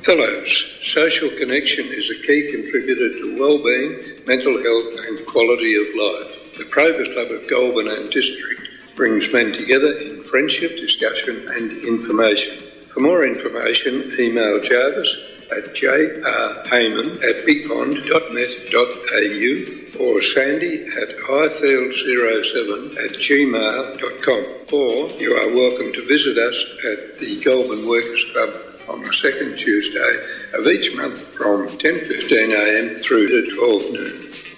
Fellows, social connection is a key contributor to well-being, mental health and quality of life. The Probus Club of Goulburn and District brings men together in friendship, discussion and information. For more information, email Jarvis at jrhayman@bigpond.net.au or Sandy at highfield07@gmail.com, or you are welcome to visit us at the Goulburn Workers Club on the second Tuesday of each month from 10:15am through to 12 noon.